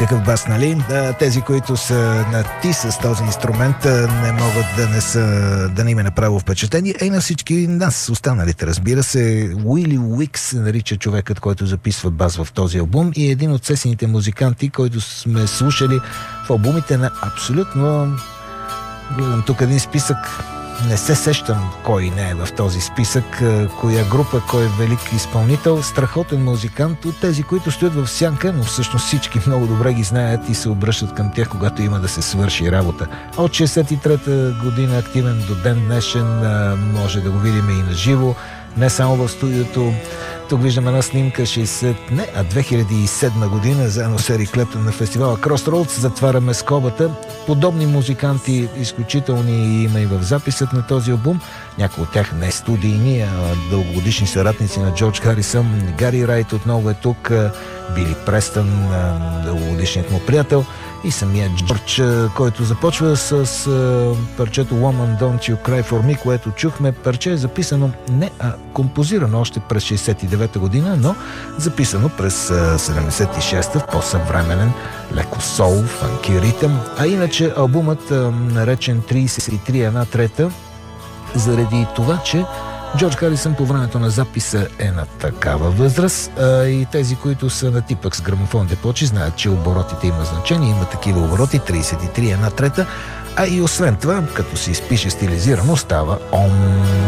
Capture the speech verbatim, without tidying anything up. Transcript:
какъв бас, нали? Тези, които са на ти с този инструмент, не могат да не са, да не им е направо впечатление. Е, на всички нас, останалите, разбира се. Уили Уикс се нарича човекът, който записва бас в този албум и е един от сесените музиканти, който сме слушали в албумите на абсолютно... Гледам тук един списък. Не се сещам кой не е в този списък, коя група, кой е велик изпълнител, страхотен музикант от тези, които стоят в сянка, но всъщност всички много добре ги знаят и се обръщат към тях, когато има да се свърши работа. От шейсет и трета година активен до ден днешен, може да го видим и на живо, не само в студиото. Тук виждам една снимка шейсет, не, а две хиляди и седма година, заедно с Ерик Клептън на фестивала Crossroads. Затваряме скобата. Подобни музиканти, изключителни има и в записът на този албум. Някои от тях не студийни, а дългогодишни съратници на Джордж Харисън. Гари Райт отново е тук, Били Престън, дългогодишният му приятел, и самия Джордж, който започва с парчето Woman Don't You Cry For Me, което чухме. Парче е записано не, а композирано още през шейсет и девета година, но записано през седемдесет и шеста в по-съвременен, леко сол, фанки ритъм. А иначе албумът, наречен трийсет и три една трета, заради това, че Джордж Харисън по времето на записа е на такава възраст, а и тези, които са на типък с грамофон депочи, знаят, че оборотите има значение, има такива обороти, трийсет и три една трета, а и освен това, като се изпише стилизирано, става ом.